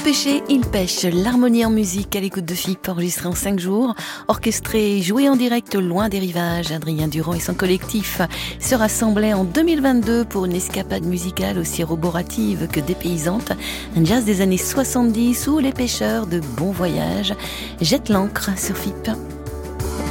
pêcher, il pêche. L'harmonie en musique à l'écoute de FIP, enregistrée en 5 jours, orchestré et joué en direct loin des rivages. Adrien Durand et son collectif se rassemblaient en 2022 pour une escapade musicale aussi roborative que dépaysante. Un jazz des années 70 où les pêcheurs de bon voyage jettent l'ancre sur FIP.